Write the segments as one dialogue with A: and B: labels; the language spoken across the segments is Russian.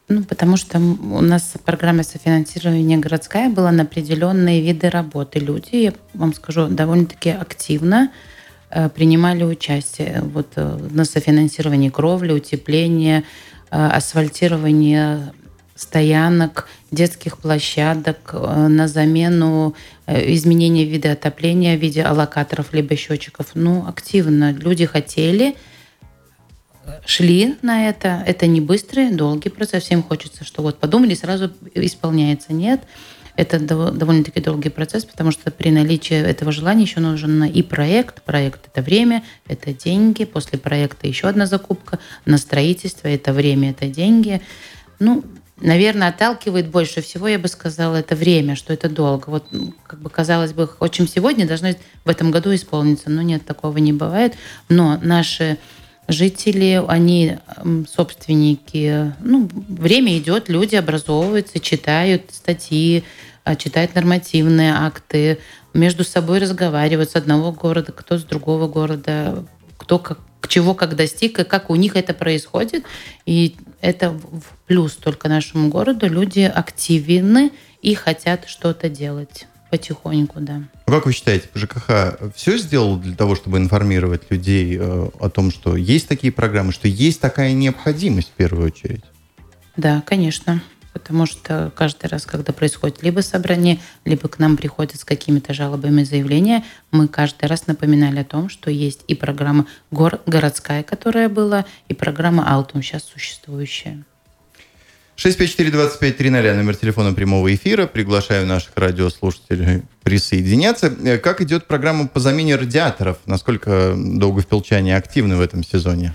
A: Потому что у нас программа софинансирования городская была на определенные виды работы. Люди, я вам скажу, довольно-таки активно принимали участие на софинансировании кровли, утепления, асфальтирования стоянок, детских площадок, на замену изменения вида отопления в виде аллокаторов либо счетчиков. Активно люди хотели, шли на это. Это не быстрый, долгий процесс. Всем хочется, что подумали, сразу исполняется. Нет, это довольно-таки долгий процесс, потому что при наличии этого желания еще нужен и проект. Проект – это время, это деньги. После проекта еще одна закупка. На строительство – это время, это деньги. Наверное, отталкивает больше всего, я бы сказала, это время, что это долго. Казалось бы, хотим сегодня, должны в этом году исполниться. Но нет, такого не бывает. Но наши жители, они собственники. Время идет, люди образовываются, читают статьи, читают нормативные акты, между собой разговаривают с одного города, кто с другого города, кто к чего как достиг, и как у них это происходит. И это в плюс только нашему городу. Люди активны и хотят что-то делать потихоньку, да.
B: Как вы считаете, ЖКХ все сделал для того, чтобы информировать людей о том, что есть такие программы, что есть такая необходимость в первую очередь?
A: Да, конечно. Потому что каждый раз, когда происходит либо собрание, либо к нам приходят с какими-то жалобами заявления, мы каждый раз напоминали о том, что есть и программа городская, которая была, и программа Алтум, сейчас существующая.
B: 654-2530, номер телефона прямого эфира. Приглашаю наших радиослушателей присоединяться. Как идет программа по замене радиаторов? Насколько долговпилчане активны в этом сезоне?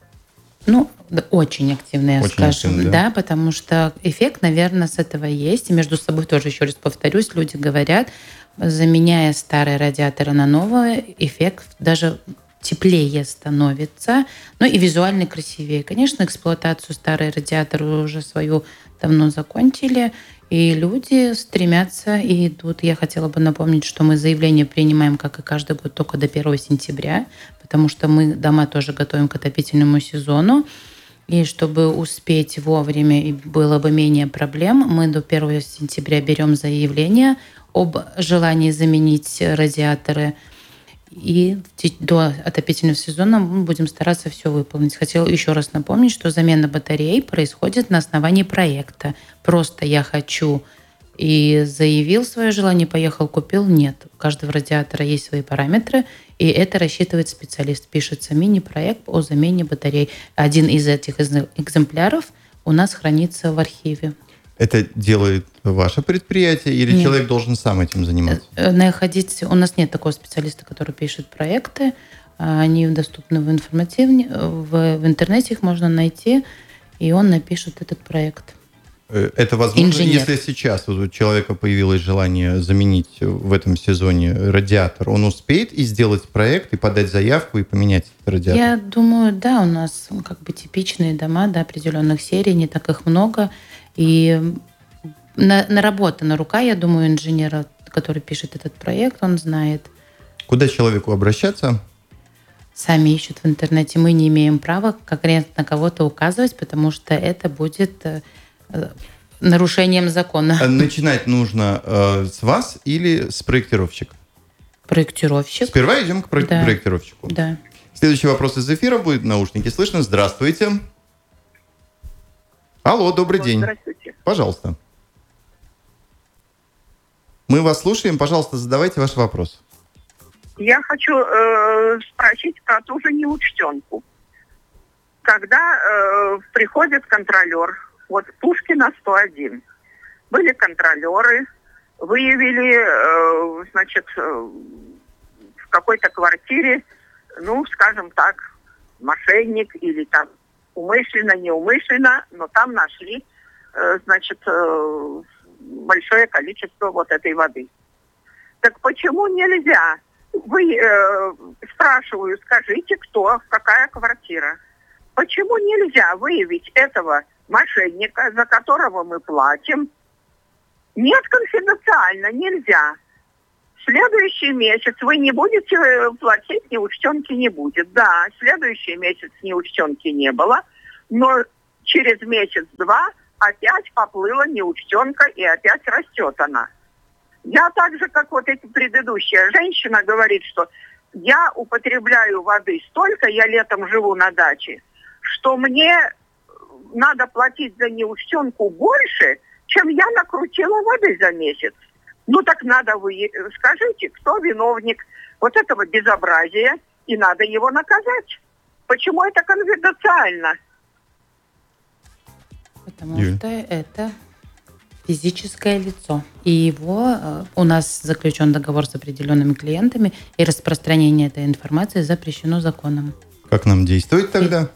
A: Очень активно, я скажу. Да, потому что эффект, наверное, с этого есть. И между собой тоже, еще раз повторюсь, люди говорят, заменяя старые радиаторы на новые, эффект даже теплее становится, и визуально красивее. Конечно, эксплуатацию старые радиаторы уже свою давно закончили, и люди стремятся и идут. Я хотела бы напомнить, что мы заявление принимаем, как и каждый год, только до 1 сентября, потому что мы дома тоже готовим к отопительному сезону. И чтобы успеть вовремя и было бы менее проблем, мы до 1 сентября берем заявление об желании заменить радиаторы. И до отопительного сезона мы будем стараться все выполнить. Хотела еще раз напомнить, что замена батарей происходит на основании проекта. Просто я хочу и заявил свое желание, поехал, купил. Нет. У каждого радиатора есть свои параметры, и это рассчитывает специалист. Пишется мини-проект о замене батарей. Один из этих экземпляров у нас хранится в архиве.
B: Это делает ваше предприятие или
A: Нет.
B: Человек должен сам этим заниматься?
A: У нас нет такого специалиста, который пишет проекты. Они доступны в интернете, их можно найти, и он напишет этот проект.
B: Это возможно, если сейчас у человека появилось желание заменить в этом сезоне радиатор, он успеет и сделать проект, и подать заявку, и поменять этот радиатор?
A: Я думаю, да, у нас типичные дома до определенных серий, не так их много. И наработана рука, я думаю, инженера, который пишет этот проект, он знает.
B: Куда человеку обращаться?
A: Сами ищут в интернете. Мы не имеем права конкретно кого-то указывать, потому что это будет нарушением закона.
B: Начинать нужно с вас или с проектировщика?
A: Проектировщик.
B: Сперва идем к проектировщику.
A: Да.
B: Следующий вопрос из эфира будет. Наушники слышно. Здравствуйте. Алло, добрый день.
C: Здравствуйте.
B: Пожалуйста. Мы вас слушаем. Пожалуйста, задавайте ваш вопрос.
C: Я хочу спросить про ту же неучтенку. Когда приходит контролер, Пушкина 101, были контролеры, выявили, в какой-то квартире, скажем так, мошенник или там умышленно, неумышленно, но там нашли, большое количество этой воды. Так почему нельзя? Спрашиваю, скажите, какая квартира? Почему нельзя выявить этого мошенника, за которого мы платим? Нет, конфиденциально нельзя. В следующий месяц вы не будете платить, неучтенки не будет. Да, следующий месяц неучтенки не было, но через месяц-два опять поплыла неучтенка, и опять растет она. Я так же, как вот эта предыдущая женщина говорит, что я употребляю воды столько, я летом живу на даче, что мне надо платить за неучтенку больше, чем я накрутила воды за месяц. Ну так надо вы скажите, кто виновник вот этого безобразия, и надо его наказать. Почему это конфиденциально?
A: Потому что это физическое лицо. И его у нас заключен договор с определенными клиентами, и распространение этой информации запрещено законом.
B: Как нам действовать тогда?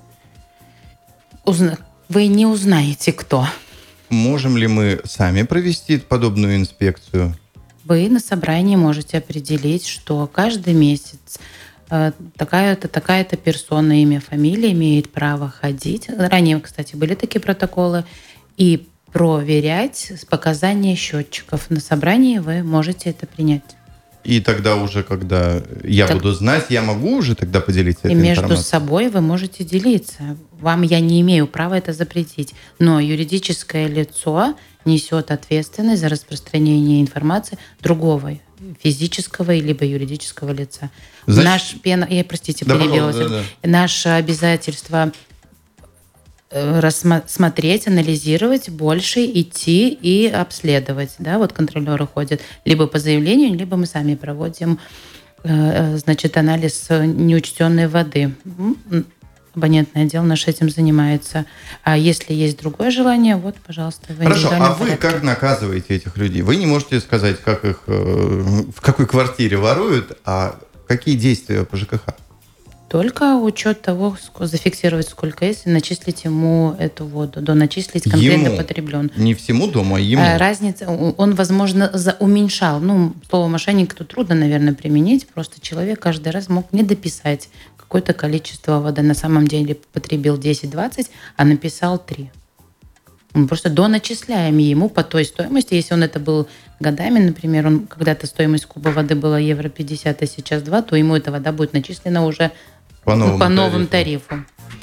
A: Вы не узнаете, кто.
B: Можем ли мы сами провести подобную инспекцию?
A: Вы на собрании можете определить, что каждый месяц такая-то персона, имя, фамилия имеет право ходить. Ранее, кстати, были такие протоколы. И проверять показания счетчиков. На собрании вы можете это принять.
B: И тогда уже, когда я буду знать, я могу уже тогда поделиться этой информацией?
A: И между собой вы можете делиться. Вам я не имею права это запретить. Но юридическое лицо несет ответственность за распространение информации другого физического либо юридического лица. Наше обязательство рассмотреть, анализировать, больше идти и обследовать. Да? Вот контролеры ходят либо по заявлению, либо мы сами проводим анализ неучтенной воды. Абонентный отдел наш этим занимается. А если есть другое желание, вот, пожалуйста.
B: Хорошо, а вы как наказываете этих людей? Вы не можете сказать, как их в какой квартире воруют, а какие действия по ЖКХ?
A: Только учет того, зафиксировать, сколько есть, и начислить ему эту воду. Доначислить конкретно потребленную.
B: Не всему дому, а ему.
A: Разница, он, возможно, уменьшал. Слово «мошенник» тут трудно, наверное, применить. Просто человек каждый раз мог не дописать какое-то количество воды. На самом деле потребил 10-20, а написал 3. Мы просто доначисляем ему по той стоимости. Если он это был годами, например, когда-то стоимость куба воды была евро 50, а сейчас 2, то ему эта вода будет начислена уже по новому тарифу.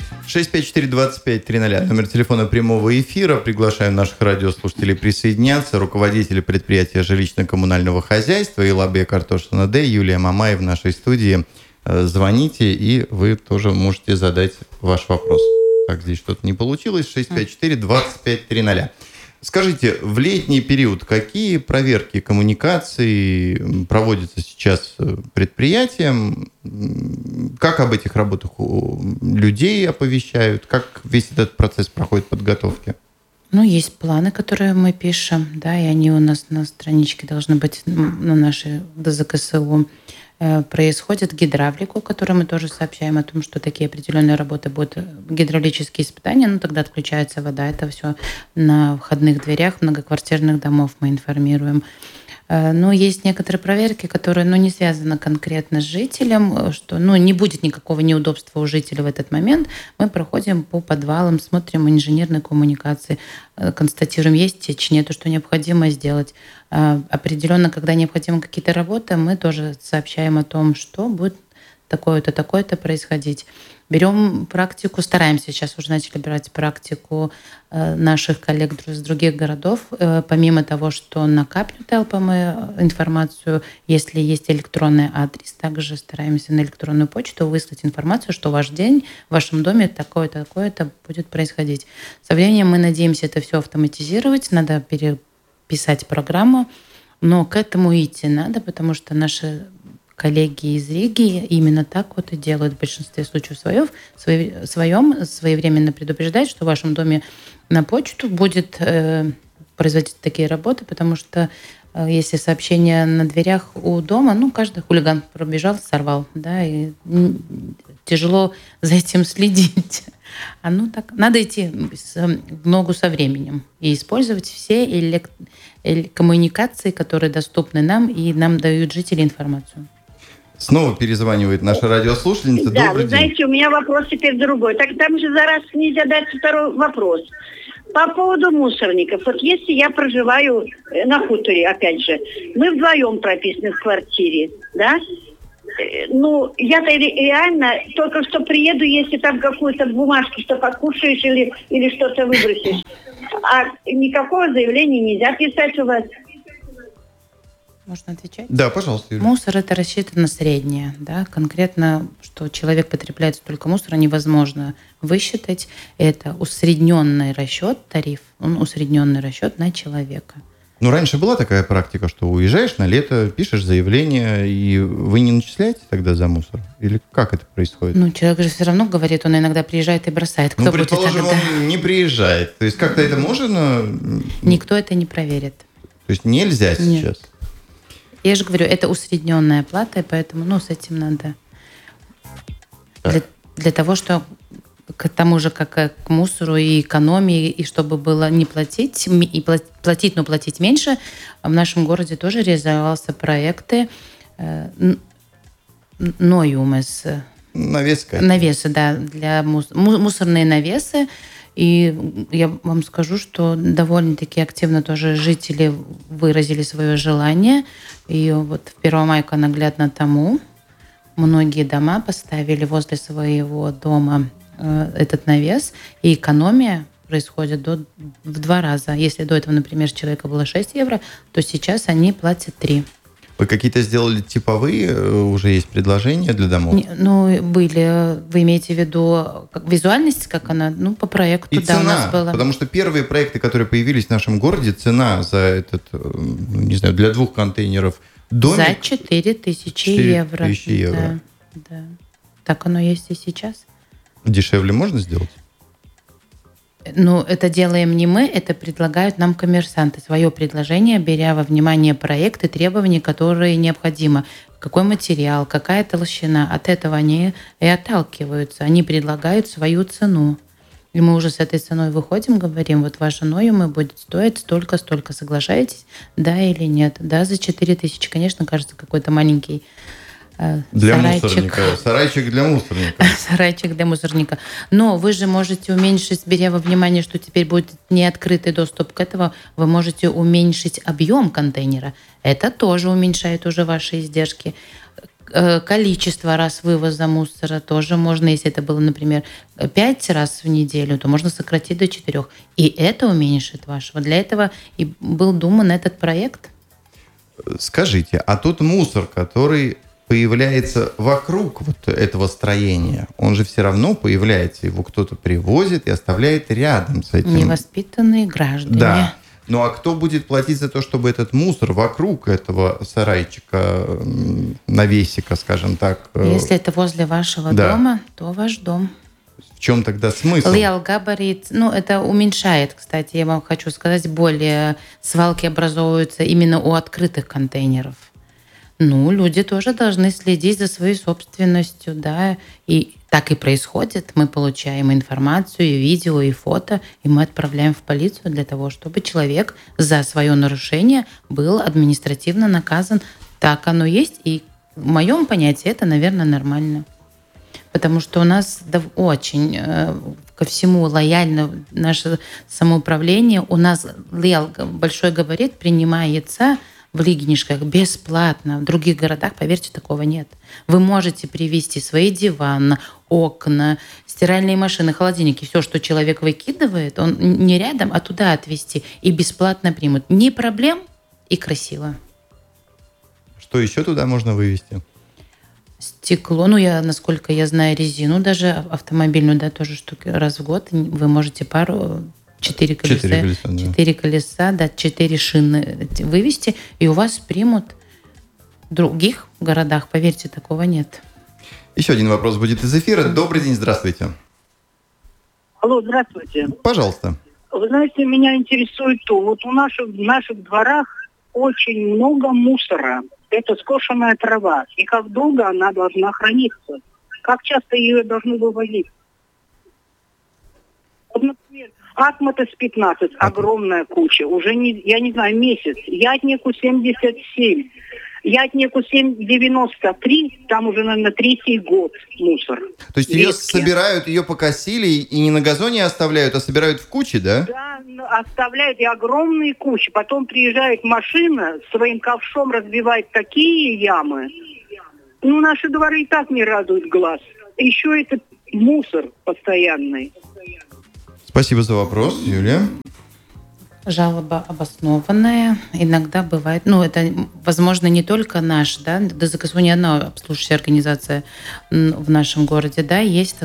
B: 654-25-00. Номер телефона прямого эфира. Приглашаю наших радиослушателей присоединяться. Руководитель предприятия жилищно-коммунального хозяйства Илабе Картошина Д. Юлия Мамаев в нашей студии. Звоните, и вы тоже можете задать ваш вопрос. Так, здесь что-то не получилось. 654-25-00. Скажите, в летний период какие проверки коммуникаций проводятся сейчас предприятием? Как об этих работах людей оповещают? Как весь этот процесс проходит подготовки?
A: Есть планы, которые мы пишем, да, и они у нас на страничке должны быть на нашей ДЗКСУ. Происходит гидравлику, которую мы тоже сообщаем о том, что такие определенные работы будут, гидравлические испытания, тогда отключается вода. Это все на входных дверях многоквартирных домов мы информируем. Но есть некоторые проверки, которые не связаны конкретно с жителем, что не будет никакого неудобства у жителя в этот момент. Мы проходим по подвалам, смотрим инженерные коммуникации, констатируем, есть течь, нету, что необходимо сделать. Определенно, когда необходимы какие-то работы, мы тоже сообщаем о том, что будет такое-то, такое-то происходить. Берем практику, стараемся сейчас уже начали брать практику наших коллег из других городов. Помимо того, что накапливают мы информацию, если есть электронный адрес, также стараемся на электронную почту выслать информацию, что ваш день в вашем доме такое-то, такое-то будет происходить. Со временем мы надеемся это все автоматизировать, надо переписать программу, но к этому идти надо, потому что наши коллеги из Риги именно так вот и делают в большинстве случаев своевременно предупреждать, что в вашем доме на почту будет производить такие работы, потому что если сообщение на дверях у дома, каждый хулиган пробежал, сорвал, да, и тяжело за этим следить. Так, надо идти в ногу со временем и использовать все коммуникации, которые доступны нам и нам дают жители информацию.
B: Снова перезванивает наша радиослушательница.
D: Да,
B: Добрый
D: вы знаете,
B: день.
D: У меня вопрос теперь другой. Так там же за раз нельзя дать второй вопрос. По поводу мусорников. Вот если я проживаю на хуторе, опять же, мы вдвоем прописаны в квартире, да? Я-то реально только что приеду, если там какую-то бумажку, что покушаешь или что-то выбросишь. А никакого заявления нельзя писать у вас?
A: Можно отвечать?
B: Да, пожалуйста, Юлия.
A: Мусор – это рассчитано среднее. Да? Конкретно, что человек потребляет столько мусора, невозможно высчитать. Это усредненный расчет, тариф, он усредненный расчет на человека.
B: Ну, раньше была такая практика, что уезжаешь на лето, пишешь заявление, и вы не начисляете тогда за мусор? Или как это происходит?
A: Ну, человек же все равно говорит, он иногда приезжает и бросает. Кто будет
B: предположим,
A: тогда?
B: он не приезжает. То есть как-то это можно?
A: Никто это не проверит.
B: То есть нельзя сейчас?
A: Я же говорю, это усредненная плата, и поэтому, с этим надо. Для того, что к тому же, как к мусору и экономии, и чтобы было не платить, и платить, но платить меньше, в нашем городе тоже реализовался проекты Ноюмес. Навесы, да, для мусорные навесы. И я вам скажу, что довольно-таки активно тоже жители выразили свое желание. И вот в Первомайку наглядно тому многие дома поставили возле своего дома этот навес. И экономия происходит в 2 раза. Если до этого, например, с человека было 6 евро, то сейчас они платят 3.
B: Вы какие-то сделали типовые, уже есть предложения для домов?
A: Были. Вы имеете в виду визуальность, как она? По проекту,
B: и
A: да,
B: цена,
A: у нас было.
B: Потому что первые проекты, которые появились в нашем городе, цена за этот, для 2 контейнеров домик...
A: За 4000 евро.
B: 4000 евро.
A: Да. Так оно есть и сейчас.
B: Дешевле можно сделать?
A: Это делаем не мы, это предлагают нам коммерсанты. Свое предложение, беря во внимание проект и требования, которые необходимы. Какой материал, какая толщина. От этого они и отталкиваются. Они предлагают свою цену. И мы уже с этой ценой выходим, говорим, вот ваша Ноюме будет стоить столько-столько. Соглашаетесь? Да или нет? Да, за 4000. Конечно, кажется, какой-то маленький
B: для
A: сарайчик.
B: Мусорника. Сарайчик для мусорника.
A: Сарайчик для мусорника. Но вы же можете уменьшить, беря во внимание, что теперь будет неоткрытый доступ к этому, вы можете уменьшить объем контейнера. Это тоже уменьшает уже ваши издержки. Количество раз вывоза мусора тоже можно, если это было, например, 5 раз в неделю, то можно сократить до 4. И это уменьшит вашего. Для этого и был думан этот проект.
B: Скажите, а тот мусор, который появляется вокруг вот этого строения, он же все равно появляется, его кто-то привозит и оставляет рядом с этим.
A: Невоспитанные граждане.
B: Да. Ну а кто будет платить за то, чтобы этот мусор вокруг этого сарайчика, навесика, скажем так?
A: Если это возле вашего дома, то ваш дом.
B: В чем тогда смысл?
A: Лиал габарит, это уменьшает, кстати, я вам хочу сказать, более свалки образовываются именно у открытых контейнеров. Люди тоже должны следить за своей собственностью, да, и так и происходит. Мы получаем информацию, и видео, и фото, и мы отправляем в полицию для того, чтобы человек за свое нарушение был административно наказан. Так оно есть, и в моем понятии это, наверное, нормально. Потому что у нас очень ко всему лояльно наше самоуправление. У нас большой габарит принимается в Лигнишках бесплатно. В других городах, поверьте, такого нет. Вы можете привезти свои диваны, окна, стиральные машины, холодильники. Все, что человек выкидывает, он не рядом, а туда отвезти. И бесплатно примут. Ни проблем и красиво.
B: Что еще туда можно вывезти?
A: Стекло, насколько я знаю, резину даже автомобильную, да, тоже штуки раз в год. Вы можете 4 колеса, да, 4 шины вывести, и у вас примут. В других городах, поверьте, такого нет.
B: Еще один вопрос будет из эфира. Добрый день, здравствуйте.
E: Алло, здравствуйте.
B: Пожалуйста.
E: Вы знаете, меня интересует то, вот в наших дворах очень много мусора. Это скошенная трава. И как долго она должна храниться? Как часто ее должны вывозить? Вот, например, Атматес 15, огромная куча, уже я не знаю, месяц. Ятнику 77, Ятнику 93, там уже, наверное, 3-й год мусор.
B: То есть ее собирают, ее покосили и не на газоне оставляют, а собирают в куче, да?
E: Да, оставляют и огромные кучи. Потом приезжает машина, своим ковшом разбивает такие ямы. Наши дворы и так не радуют глаз. Еще это мусор постоянный.
B: Спасибо за вопрос, Юлия.
A: жалоба обоснованная. Иногда бывает, это, возможно, не только наш, да, ДЗКСУ не одна обслуживающая организация в нашем городе, да, есть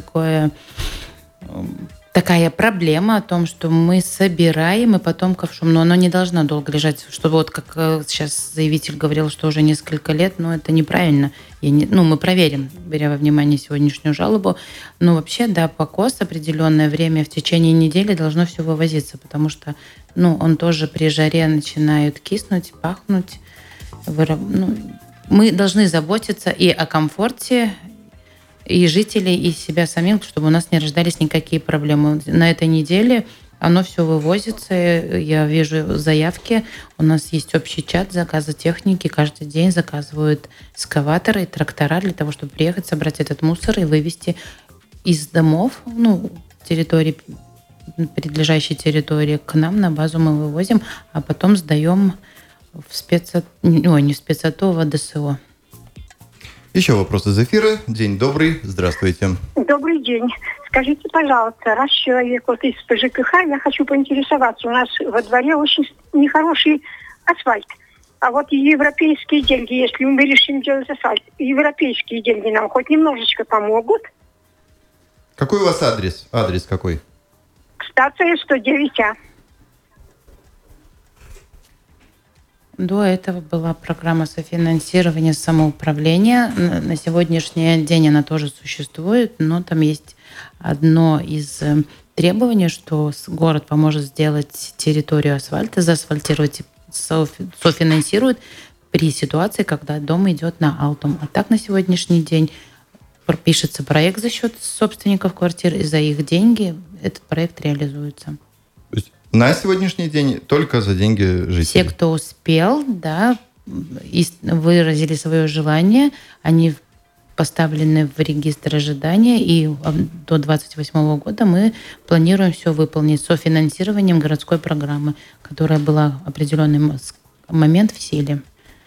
A: такая проблема о том, что мы собираем и потом ковшом, но оно не должно долго лежать, чтобы вот как сейчас заявитель говорил, что уже несколько лет, это неправильно. Мы проверим, беря во внимание сегодняшнюю жалобу, но вообще, да, покос определенное время в течение недели должно все вывозиться, потому что, он тоже при жаре начинает киснуть, пахнуть. Мы должны заботиться и о комфорте и жителей, и себя самих, чтобы у нас не рождались никакие проблемы. На этой неделе оно все вывозится. Я вижу заявки. У нас есть общий чат заказа техники. Каждый день заказывают экскаваторы и трактора для того, чтобы приехать, собрать этот мусор и вывести из домов, территории, прилежащей территории, к нам на базу мы вывозим, а потом сдаем в в ДСО.
B: Еще вопрос из эфира. День добрый. Здравствуйте.
F: Добрый день. Скажите, пожалуйста, раз человек из ПЖКХ, я хочу поинтересоваться. У нас во дворе очень нехороший асфальт. А вот европейские деньги, если мы решим делать асфальт, европейские деньги нам хоть немножечко помогут?
B: Какой у вас адрес? Адрес какой?
F: Стация 109А.
A: До этого была программа софинансирования самоуправления. На сегодняшний день она тоже существует, но там есть одно из требований, что город поможет сделать территорию асфальта, заасфальтировать, софинансирует при ситуации, когда дом идет на Алтум. А так на сегодняшний день пишется проект за счет собственников квартир, и за их деньги этот проект реализуется.
B: На сегодняшний день только за деньги жителей.
A: Все, кто успел, да, выразили свое желание, они поставлены в регистр ожидания, и до 2028 года мы планируем все выполнить с софинансированием городской программы, которая была в определенный момент в силе.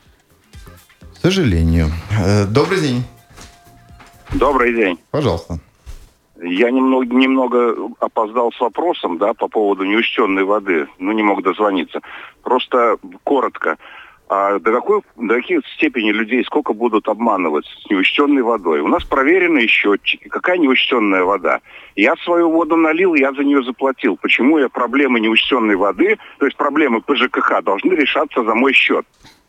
B: К сожалению. Добрый день.
G: Добрый день.
B: Пожалуйста.
G: Я немного опоздал с вопросом, да, по поводу неучтенной воды. Не мог дозвониться. Просто коротко. А до какой степени людей сколько будут обманывать с неучтенной водой? У нас проверенные счетчики. Какая неучтенная вода? Я свою воду налил, я за нее заплатил. Почему проблемы неучтенной воды, то есть проблемы ПЖКХ, должны решаться за мой счет?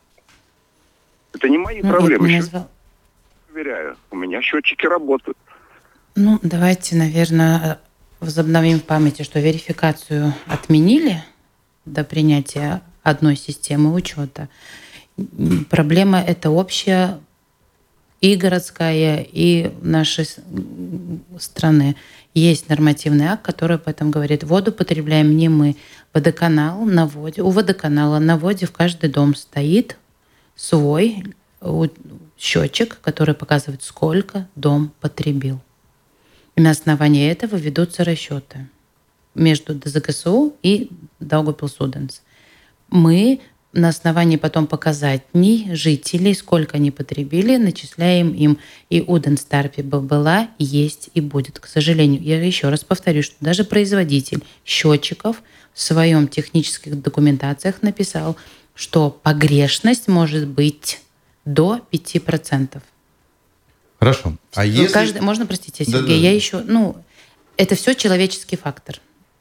G: Это не мои проблемы. Проверяю. У меня счетчики работают.
A: Давайте, наверное, возобновим в памяти, что верификацию отменили до принятия одной системы учета. Проблема эта общая и городская, и нашей страны. Есть нормативный акт, который об этом говорит. Воду потребляем не мы. Водоканал на воде. У водоканала на воде в каждый дом стоит свой счетчик, который показывает, сколько дом потребил. И на основании этого ведутся расчеты между ДЗКСУ и Daugavpils-Udens. Мы на основании потом показателей жителей, сколько они потребили, начисляем им. И Уденстарпе была, есть и будет. К сожалению, я еще раз повторю, что даже производитель счетчиков в своем технических документациях написал, что погрешность может быть до 5%.
B: Хорошо. А если...
A: Можно, простите, Сергей, я еще... это все человеческий фактор.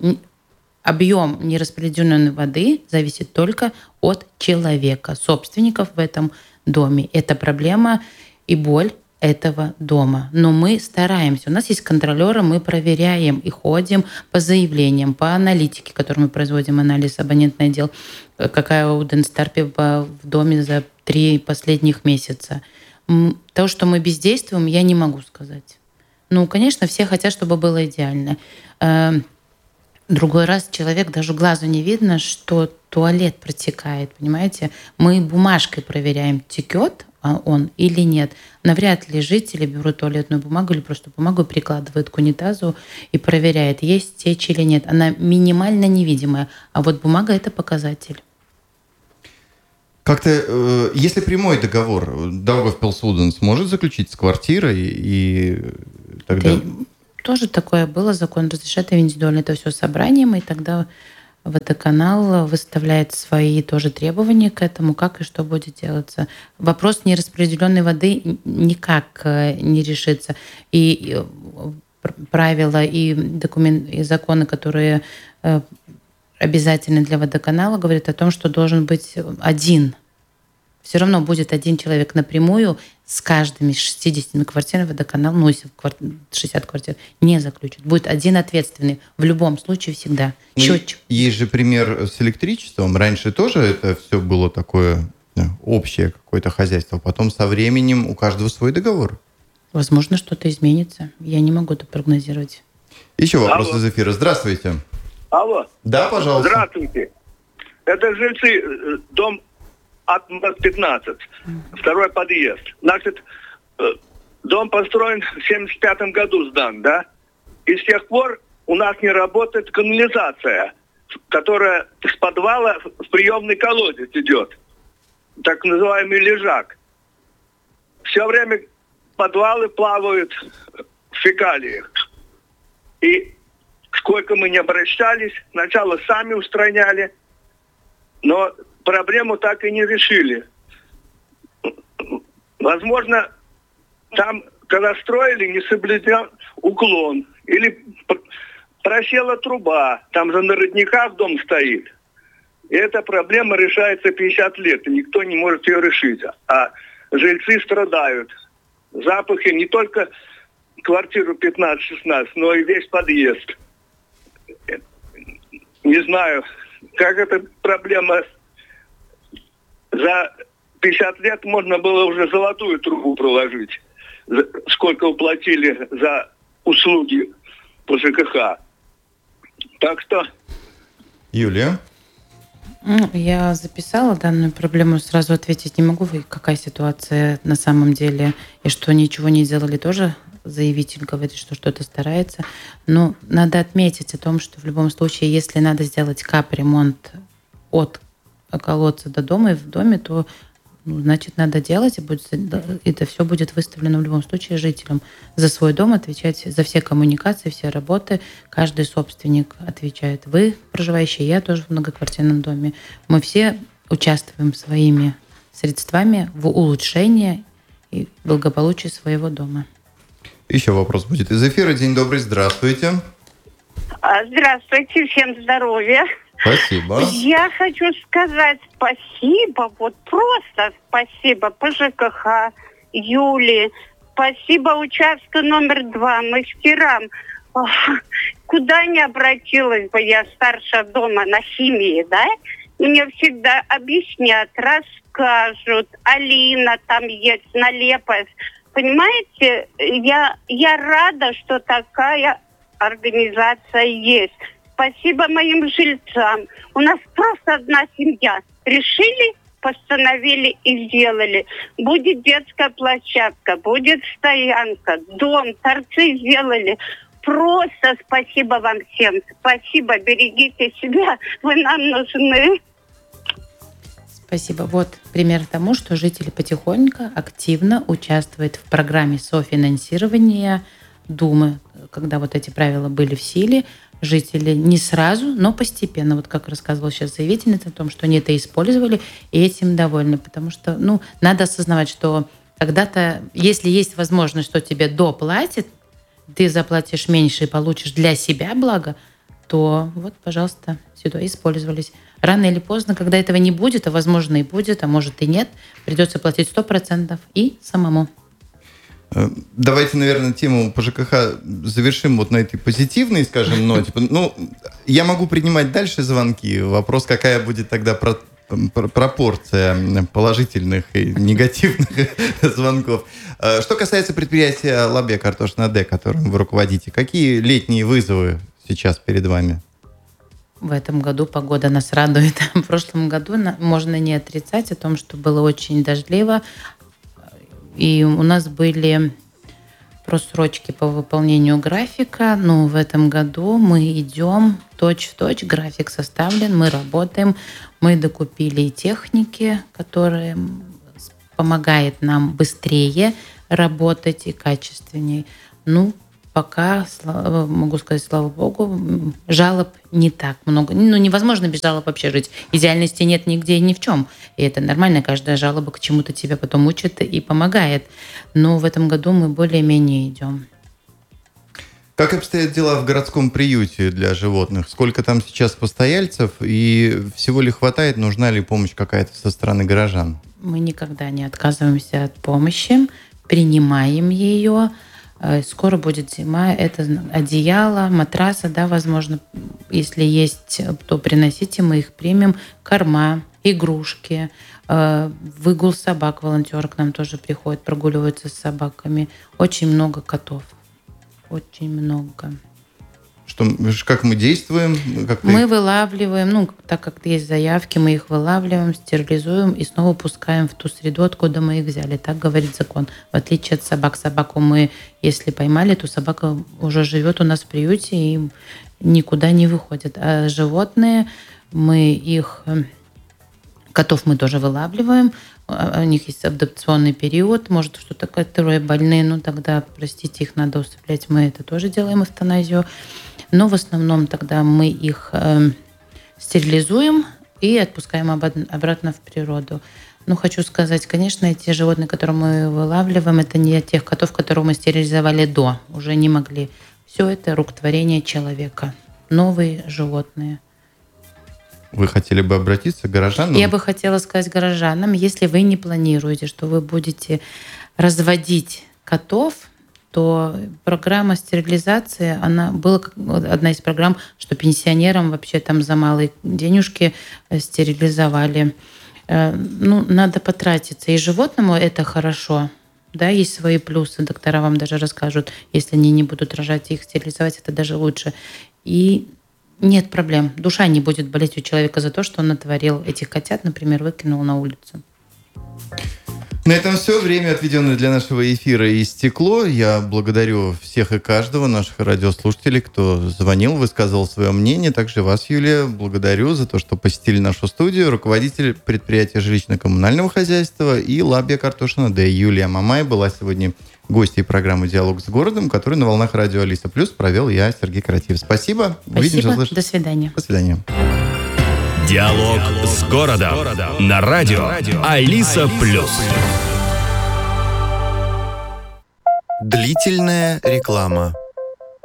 A: Объем нераспределенной воды зависит только от человека, собственников в этом доме. Это проблема и боль этого дома. Но мы стараемся. У нас есть контролеры, мы проверяем и ходим по заявлениям, по аналитике, которую мы производим, анализ абонентный отдел, какая у Уденстарпе в доме за 3 последних месяца. То, что мы бездействуем, я не могу сказать. Конечно, все хотят, чтобы было идеально. Другой раз человек даже глазу не видно, что туалет протекает, понимаете? Мы бумажкой проверяем, текет он или нет. Навряд ли жители берут туалетную бумагу или просто бумагу прикладывают к унитазу и проверяют, есть течь или нет. Она минимально невидимая, а вот бумага – это показатель.
B: Как-то, если прямой договор Daugavpils-Udens может заключить с квартирой и тогда...
A: Тоже такое было, закон разрешает индивидуально это все собранием, и тогда водоканал выставляет свои тоже требования к этому, как и что будет делаться. Вопрос нераспределенной воды никак не решится. И правила и и законы, которые обязательны для водоканала, говорят о том, что должен быть один. Все равно будет один человек напрямую с каждыми 60 квартирами водоканал, ну, если 60 квартир, не заключит. Будет один ответственный в любом случае всегда. Счетчик.
B: Есть же пример с электричеством. Раньше тоже это все было такое общее какое-то хозяйство. Потом со временем у каждого свой договор.
A: Возможно, что-то изменится. Я не могу это прогнозировать.
B: Еще вопрос из эфира. Здравствуйте.
H: Алло.
B: Да, пожалуйста.
H: Здравствуйте. Это жильцы, дом от 15, второй подъезд. Значит, дом построен в 75 году сдан, да? И с тех пор у нас не работает канализация, которая с подвала в приемный колодец идет. Так называемый лежак. Все время подвалы плавают в фекалиях. И сколько мы не обращались, сначала сами устраняли, но проблему так и не решили. Возможно, там, когда строили, не соблюден уклон. Или просела труба, там же на родниках дом стоит. И эта проблема решается 50 лет, и никто не может ее решить. А жильцы страдают. Запахи не только квартиру 15-16, но и весь подъезд. Не знаю, как эта проблема... За 50 лет можно было уже золотую трубу проложить. Сколько уплатили за услуги по ЖКХ. Так что...
B: Юлия?
A: Я записала данную проблему, сразу ответить не могу. Какая ситуация на самом деле, и что ничего не делали, тоже заявитель говорит, что что-то старается. Но надо отметить о том, что в любом случае, если надо сделать капремонт от колодца до дома и в доме, то значит, надо делать, и это все будет выставлено в любом случае жителям. За свой дом отвечать, за все коммуникации, все работы. Каждый собственник отвечает. Вы, проживающие, я тоже в многоквартирном доме. Мы все участвуем своими средствами в улучшении и благополучии своего дома.
B: Еще вопрос будет из эфира. День добрый, здравствуйте.
D: Здравствуйте, всем здоровья.
B: Спасибо.
D: Я хочу сказать спасибо, вот просто спасибо по ЖКХ, Юле, спасибо участку номер 2, мастерам. Куда не обратилась бы я старше дома на химии, да? Мне всегда объяснят, расскажут, Алина там есть, Налепов. Понимаете, я рада, что такая организация есть. Спасибо моим жильцам. У нас просто одна семья. Решили, постановили и сделали. Будет детская площадка, будет стоянка, дом, торцы сделали. Просто спасибо вам всем. Спасибо, берегите себя. Вы нам нужны.
A: Спасибо. Вот пример тому, что жители потихоньку активно участвуют в программе софинансирования Думы. Когда вот эти правила были в силе, жители не сразу, но постепенно, вот как рассказывала сейчас заявительница, о том, что они это использовали и этим довольны. Потому что, надо осознавать, что когда-то, если есть возможность, что тебе доплатят, ты заплатишь меньше и получишь для себя благо, то вот, пожалуйста, сюда использовались. Рано или поздно, когда этого не будет, а возможно и будет, а может и нет, придется платить 100% и самому.
B: Давайте, наверное, тему по ЖКХ завершим вот на этой позитивной, скажем, ноте. Я могу принимать дальше звонки. Вопрос, какая будет тогда пропорция положительных и негативных звонков. Что касается предприятия Лабе Картошна Д, которым вы руководите, какие летние вызовы сейчас перед вами?
A: В этом году погода нас радует. В прошлом году можно не отрицать о том, что было очень дождливо. И у нас были просрочки по выполнению графика. Но в этом году мы идем точь-в-точь. График составлен, мы работаем. Мы докупили техники, которые помогают нам быстрее работать и качественнее. пока, могу сказать, слава богу, жалоб не так много. Ну, невозможно без жалоб вообще жить. Идеальности нет нигде и ни в чем. И это нормально. Каждая жалоба к чему-то тебя потом учит и помогает. Но в этом году мы более-менее идем.
B: Как обстоят дела в городском приюте для животных? Сколько там сейчас постояльцев? И всего ли хватает? Нужна ли помощь какая-то со стороны горожан?
A: Мы никогда не отказываемся от помощи. Принимаем ее. Скоро будет зима. Это одеяло, матрасы, да, возможно, если есть, то приносите, мы их примем. Корма, игрушки, выгул собак. Волонтеры к нам тоже приходят, прогуливаются с собаками. Очень много котов. Очень много.
B: Как мы действуем?
A: Мы вылавливаем, так как есть заявки, мы их вылавливаем, стерилизуем и снова пускаем в ту среду, откуда мы их взяли. Так говорит закон. В отличие от собак. Собаку мы, если поймали, то собака уже живет у нас в приюте и никуда не выходит. А животные, котов мы тоже вылавливаем. У них есть адаптационный период, может что-то, которые больные, тогда, простите, их надо усыплять. Мы это тоже делаем, эвтаназию. Но в основном тогда мы их стерилизуем и отпускаем обратно в природу. Хочу сказать, конечно, эти животные, которые мы вылавливаем, это не тех котов, которых мы стерилизовали до, уже не могли. Все это рукотворение человека. Новые животные.
B: Вы хотели бы обратиться к горожанам?
A: Я бы хотела сказать горожанам, если вы не планируете, что вы будете разводить котов, то программа стерилизации, была одна из программ, что пенсионерам вообще там за малые денежки стерилизовали. Надо потратиться. И животному это хорошо. Да, есть свои плюсы. Доктора вам даже расскажут, если они не будут рожать, их стерилизовать, это даже лучше. И нет проблем. Душа не будет болеть у человека за то, что он натворил. Этих котят, например, выкинул на улицу.
B: На этом все. Время, отведенное для нашего эфира, истекло. Я благодарю всех и каждого наших радиослушателей, кто звонил, высказывал свое мнение. Также вас, Юлия, благодарю за то, что посетили нашу студию. Руководитель предприятия жилищно-коммунального хозяйства и Лабия Картошина Д. Юлия Мамай была сегодня гостьей программы «Диалог с городом», которую на волнах радио Алиса Плюс провел я, Сергей Каратьев. Спасибо.
A: Спасибо. До свидания.
B: До свидания.
I: «Диалог с городом» на радио Алиса Плюс.
J: Длительная реклама.